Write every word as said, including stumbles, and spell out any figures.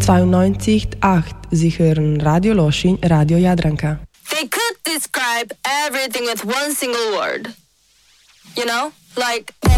zweiundneunzig Komma acht. Sie hören Radio Loschin, Radio Jadranka. They could describe everything with one single word. You know? Like...